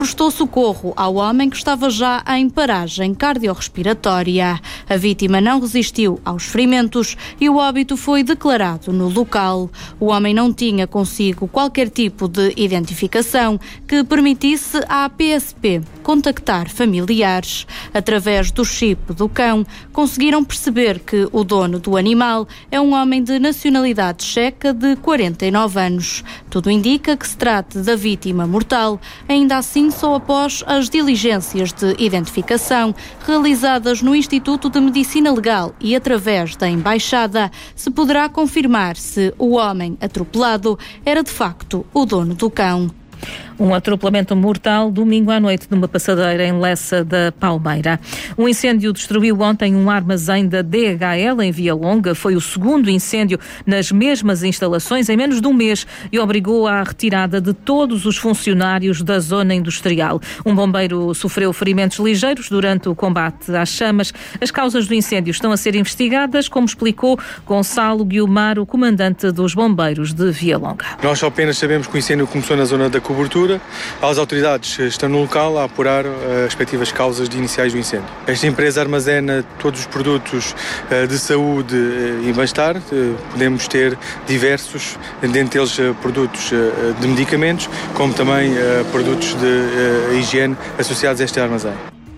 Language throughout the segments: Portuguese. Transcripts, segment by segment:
prestou socorro ao homem que estava já em paragem cardiorrespiratória. A vítima não resistiu aos ferimentos e o óbito foi declarado no local. O homem não tinha consigo qualquer tipo de identificação que permitisse à PSP contactar familiares. Através do chip do cão, conseguiram perceber que o dono do animal é um homem de nacionalidade checa de 49 anos. Tudo indica que se trata da vítima mortal, ainda assim só após as diligências de identificação realizadas no Instituto de Medicina Legal e através da Embaixada se poderá confirmar se o homem atropelado era de facto o dono do cão. Um atropelamento mortal domingo à noite numa passadeira em Lessa da Palmeira. Um incêndio destruiu ontem um armazém da DHL em Via Longa. Foi o segundo incêndio nas mesmas instalações em menos de um mês e obrigou à retirada de todos os funcionários da zona industrial. Um bombeiro sofreu ferimentos ligeiros durante o combate às chamas. As causas do incêndio estão a ser investigadas, como explicou Gonçalo Guiomar, o comandante dos bombeiros de Via Longa. Nós só apenas sabemos que o incêndio começou na zona da cobertura. As autoridades estão no local a apurar as respectivas causas iniciais do incêndio. Esta empresa armazena todos os produtos de saúde e bem-estar. Podemos ter diversos, dentre eles produtos de medicamentos, como também produtos de higiene associados a este armazém.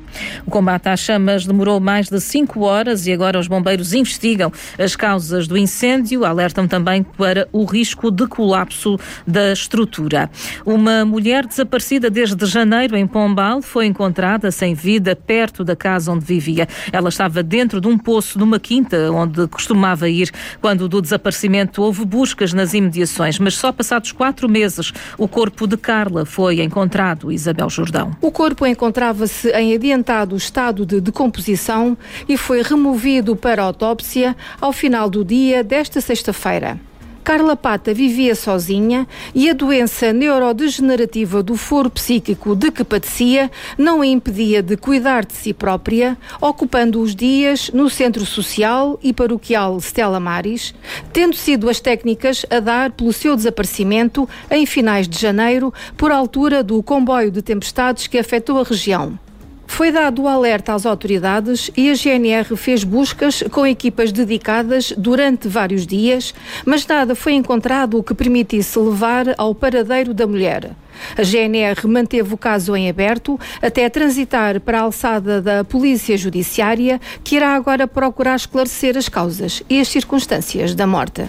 O combate às chamas demorou mais de 5 horas e agora os bombeiros investigam as causas do incêndio, alertam também para o risco de colapso da estrutura. Uma mulher desaparecida desde janeiro em Pombal foi encontrada sem vida perto da casa onde vivia. Ela estava dentro de um poço numa quinta onde costumava ir. Quando do desaparecimento houve buscas nas imediações, mas só passados 4 meses o corpo de Carla foi encontrado. Isabel Jordão. O corpo encontrava-se em adiantado estado de decomposição e foi removido para autópsia ao final do dia desta sexta-feira. Carla Pata vivia sozinha e a doença neurodegenerativa do foro psíquico de que padecia não a impedia de cuidar de si própria, ocupando os dias no Centro Social e Paroquial Stella Maris, tendo sido as técnicas a dar pelo seu desaparecimento em finais de janeiro, por altura do comboio de tempestades que afetou a região. Foi dado o alerta às autoridades e a GNR fez buscas com equipas dedicadas durante vários dias, mas nada foi encontrado que permitisse levar ao paradeiro da mulher. A GNR manteve o caso em aberto até transitar para a alçada da Polícia Judiciária, que irá agora procurar esclarecer as causas e as circunstâncias da morte.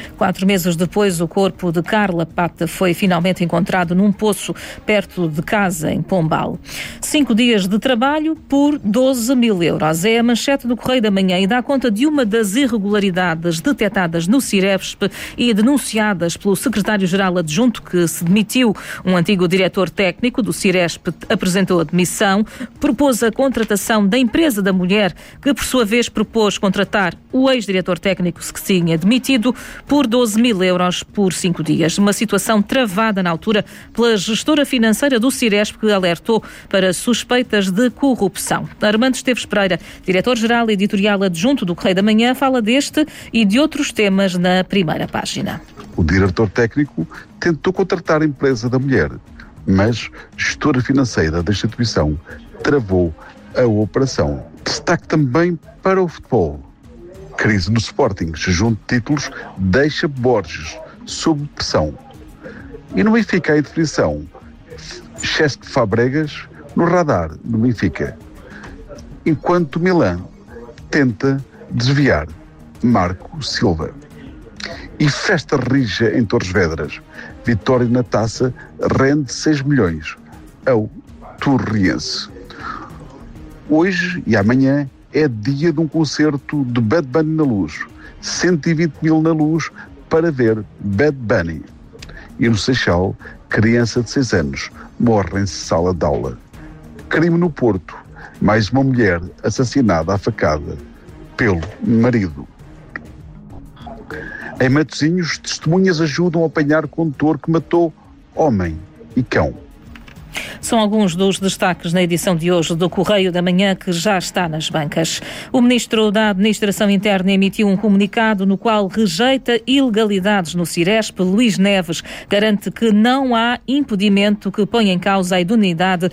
4 meses depois, o corpo de Carla Pata foi finalmente encontrado num poço perto de casa, em Pombal. 5 dias de trabalho por 12 mil euros. É a manchete do Correio da Manhã e dá conta de uma das irregularidades detectadas no Ciresp e denunciadas pelo secretário-geral adjunto que se demitiu. Um antigo diretor técnico do Ciresp apresentou a demissão, propôs a contratação da empresa da mulher, que por sua vez propôs contratar o ex-diretor técnico que se tinha demitido por 12 mil euros por 5 dias. Uma situação travada na altura pela gestora financeira do Ciresp, que alertou para suspeitas de corrupção. Armando Esteves Pereira, diretor-geral editorial adjunto do Correio da Manhã, fala deste e de outros temas na primeira página. O diretor técnico tentou contratar a empresa da mulher, mas a gestora financeira da instituição travou a operação. Destaque também para o futebol. Crise no Sporting, junto de títulos, deixa Borges sob pressão. E no Benfica a indefinição, excesso de Fabregas no radar do Benfica. Enquanto Milan tenta desviar Marco Silva. E festa rija em Torres Vedras. Vitória na taça rende 6 milhões ao Torriense. Hoje e amanhã é dia de um concerto de Bad Bunny na Luz. 120 mil na Luz para ver Bad Bunny. E no Seixal, criança de 6 anos morre em sala de aula. Crime no Porto. Mais uma mulher assassinada à facada pelo marido. Em Matosinhos, testemunhas ajudam a apanhar o condutor que matou homem e cão. São alguns dos destaques na edição de hoje do Correio da Manhã, que já está nas bancas. O Ministro da Administração Interna emitiu um comunicado no qual rejeita ilegalidades no Ciresp. Luís Neves garante que não há impedimento que ponha em causa a idoneidade